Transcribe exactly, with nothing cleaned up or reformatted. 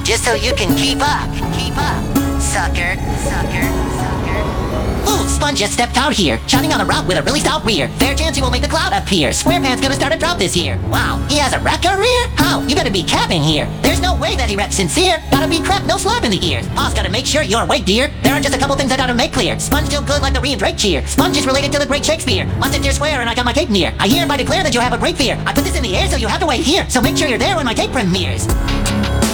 just so you can keep up. Keep up. Sucker. Sucker. Sucker. Ooh, Sponge just stepped out here, shining on a route with a really stout rear. Fair chance he will make the cloud appear. SquarePants gonna start a drought this year. Wow, he has a rap career? How? You better be capping here. There's no way that he raps sincere. Gotta be crap, no slap in the ears. Boss gotta make sure you're awake, dear. There are just a couple things I gotta make clear. Sponge still good like the Ree and Drake cheer. Sponge is related to the great Shakespeare. Must sit there square and I got my cape near. I hereby declare that you have a great fear. I put this in the air so you have to wait here. So make sure you're there when my tape premieres.